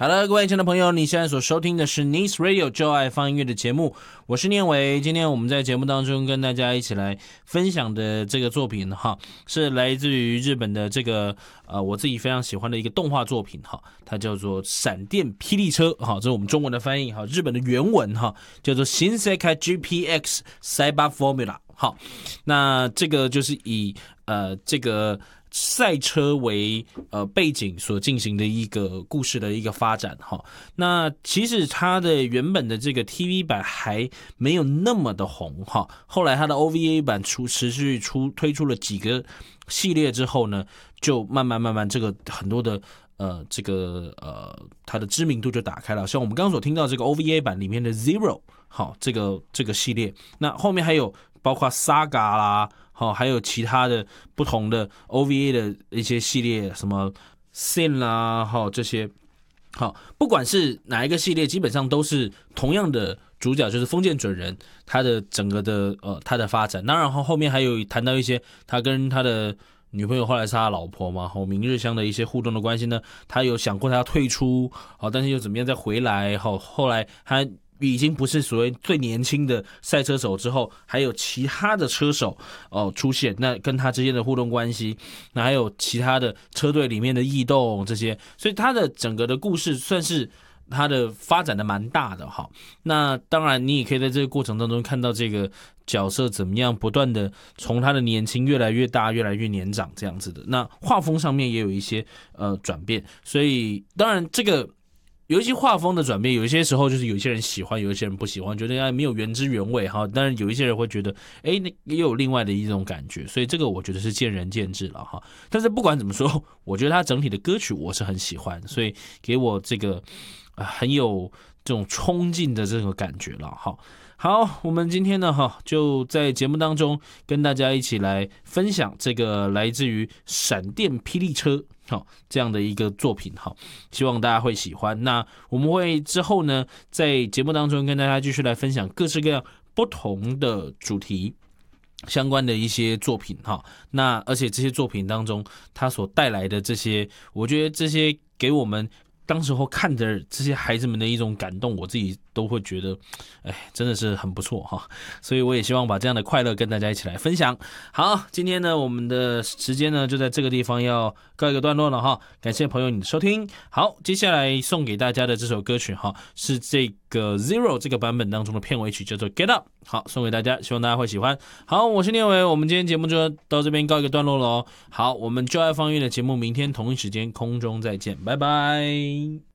好了，各位亲爱的朋友，你现在所收听的是 Nice Radio 就爱放音乐的节目，我是念伟。今天我们在节目当中跟大家一起来分享的这个作品哈，是来自于日本的这个我自己非常喜欢的一个动画作品哈，它叫做《闪电霹雳车》哈，这是我们中文的翻译哈，日本的原文哈叫做 Shinsekai GPX Cyber Formula。好，那这个就是以这个赛车为背景所进行的一个故事的一个发展哈。那其实它的原本的这个 TV 版还没有那么的红哈，后来它的 OVA 版持续推出了几个系列之后呢，就慢慢这个很多的它的知名度就打开了。像我们刚刚所听到这个 OVA 版里面的 Zero 好，这个系列，那后面还有包括 Saga 啦。还有其他的不同的 OVA 的一些系列，什么 Sin 啦，这些，好，不管是哪一个系列，基本上都是同样的主角，就是丰建准人，他的整个的他的发展。当然后面还有谈到一些他跟他的女朋友后来是他老婆嘛，明日香的一些互动的关系呢，他有想过他要退出，但是又怎么样再回来，后来他已经不是所谓最年轻的赛车手之后，还有其他的车手出现，那跟他之间的互动关系，那还有其他的车队里面的异动这些，所以他的整个的故事算是他的发展的蛮大的哈。那当然你也可以在这个过程当中看到这个角色怎么样不断的从他的年轻越来越大越来越年长这样子的，那画风上面也有一些转变，所以当然这个有一些画风的转变，有一些时候就是有一些人喜欢，有一些人不喜欢，觉得没有原汁原味哈。当然有一些人会觉得，那也有另外的一种感觉，所以这个我觉得是见仁见智了哈。但是不管怎么说，我觉得他整体的歌曲我是很喜欢，所以给我这个很有这种冲劲的这种感觉了哈。好，我们今天呢就在节目当中跟大家一起来分享这个来自于闪电霹雳车这样的一个作品，希望大家会喜欢。那我们会之后呢在节目当中跟大家继续来分享各式各样不同的主题相关的一些作品那而且这些作品当中它所带来的这些，我觉得这些给我们当时候看着这些孩子们的一种感动，我自己都会觉得真的是很不错哈。所以我也希望把这样的快乐跟大家一起来分享。好，今天呢我们的时间呢就在这个地方要告一个段落了哈，感谢朋友你的收听。好，接下来送给大家的这首歌曲是这个 Zero 这个版本当中的片尾曲，叫做 Get Up。 好，送给大家，希望大家会喜欢。好，我是念伟，我们今天节目就到这边告一个段落了。好，我们就爱放音乐的节目明天同一时间空中再见，拜拜。